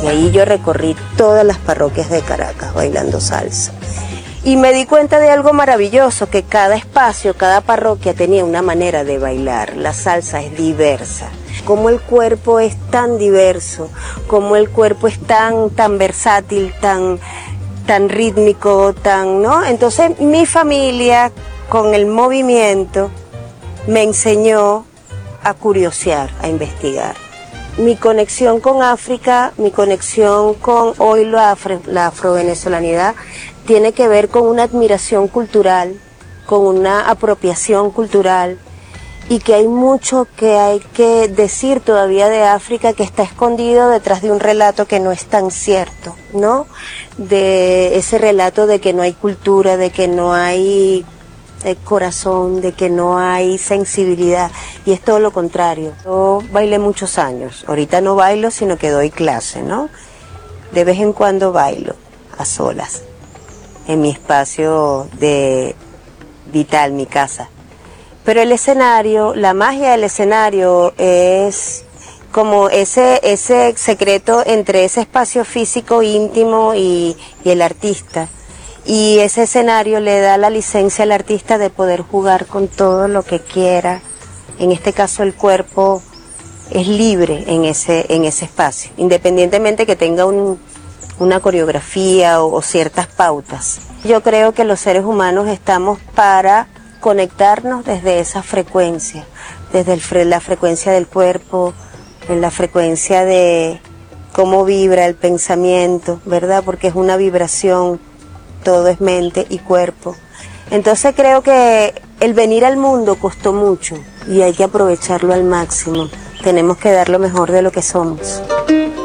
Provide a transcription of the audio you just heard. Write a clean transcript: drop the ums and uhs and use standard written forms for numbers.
Y ahí yo recorrí todas las parroquias de Caracas bailando salsa. Y me di cuenta de algo maravilloso, que cada espacio, cada parroquia tenía una manera de bailar. La salsa es diversa. Cómo el cuerpo es tan diverso, cómo el cuerpo es tan versátil, tan rítmico, ¿no? Entonces mi familia, con el movimiento, me enseñó a curiosear, a investigar. Mi conexión con África, mi conexión con hoy la afrovenezolanidad, tiene que ver con una admiración cultural, con una apropiación cultural, y que hay mucho que hay que decir todavía de África que está escondido detrás de un relato que no es tan cierto, ¿no? De ese relato de que no hay cultura, de que no hay corazón, de que no hay sensibilidad, y es todo lo contrario. Yo bailé muchos años, ahorita no bailo sino que doy clase, ¿no? De vez en cuando bailo, a solas, en mi espacio vital, mi casa. Pero el escenario, la magia del escenario es como ese secreto entre ese espacio físico íntimo y el artista. Y ese escenario le da la licencia al artista de poder jugar con todo lo que quiera. En este caso el cuerpo es libre en ese espacio, independientemente que tenga una coreografía o ciertas pautas. Yo creo que los seres humanos estamos para conectarnos desde esa frecuencia, desde la frecuencia del cuerpo, en la frecuencia de cómo vibra el pensamiento, ¿verdad? Porque es una vibración, todo es mente y cuerpo. Entonces creo que el venir al mundo costó mucho y hay que aprovecharlo al máximo. Tenemos que dar lo mejor de lo que somos.